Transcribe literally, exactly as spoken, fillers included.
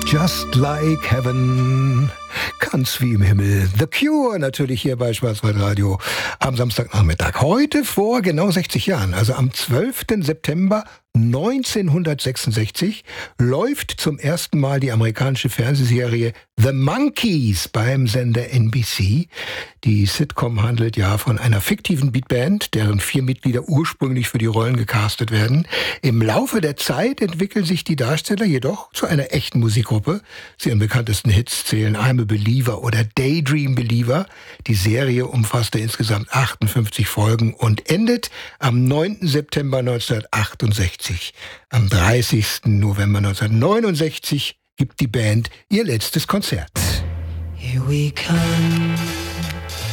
Just Like Heaven, ganz wie im Himmel. The Cure natürlich hier bei Schwarzwaldradio am Samstagnachmittag. Heute vor genau sechzig Jahren, also am zwölften September neunzehnhundertsechsundsechzig, läuft zum ersten Mal die amerikanische Fernsehserie The Monkees beim Sender N B C. Die Sitcom handelt ja von einer fiktiven Beatband, deren vier Mitglieder ursprünglich für die Rollen gecastet werden. Im Laufe der Zeit entwickeln sich die Darsteller jedoch zu einer echten Musikgruppe. Zu ihren bekanntesten Hits zählen I'm a Believer oder Daydream Believer. Die Serie umfasste insgesamt achtundfünfzig Folgen und endet am neunten September neunzehnhundertachtundsechzig. Am dreißigsten November neunzehnhundertneunundsechzig gibt die Band ihr letztes Konzert. Here we come,